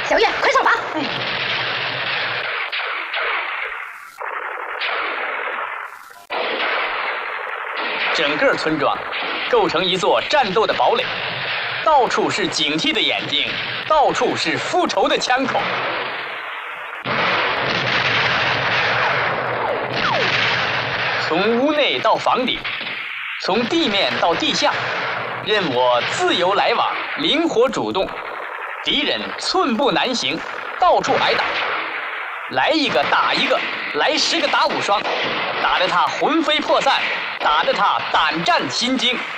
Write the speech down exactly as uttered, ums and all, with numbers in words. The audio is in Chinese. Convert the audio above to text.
小月，快上马！哎。 整个村庄构成一座战斗的堡垒，到处是警惕的眼睛，到处是复仇的枪口。从屋内到房顶，从地面到地下，任我自由来往，灵活主动。敌人寸步难行，到处挨打，来一个打一个，来十个打五双，打得他魂飞魄散。 打得他胆战心惊。